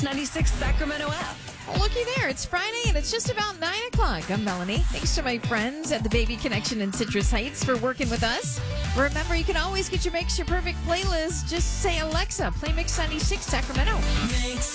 96 Sacramento app. Well, looky there. It's Friday and it's just about 9 o'clock. I'm Melanie. Thanks to my friends at the Baby Connection in Citrus Heights for working with us. Remember, you can always get your Mix Your Perfect playlist. Just say, Alexa, play Mix 96 Sacramento. Mix